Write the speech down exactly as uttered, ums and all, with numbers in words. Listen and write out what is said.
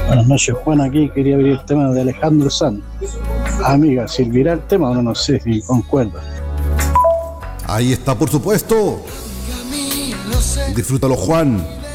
Buenas noches, Juan. Aquí quería abrir el tema de Alejandro Sanz. Amiga, ¿servirá el tema o no? No sé si concuerda. Ahí está, por supuesto. Disfrútalo, Juan.